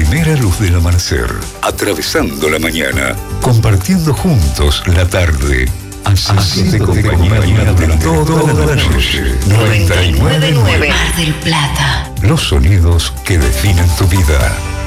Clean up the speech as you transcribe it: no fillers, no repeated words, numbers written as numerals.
primera luz del amanecer, atravesando la mañana, compartiendo juntos la tarde. Haciéndote compañía durante toda la noche. 99.9 Mar del Plata. Los sonidos que definen tu vida.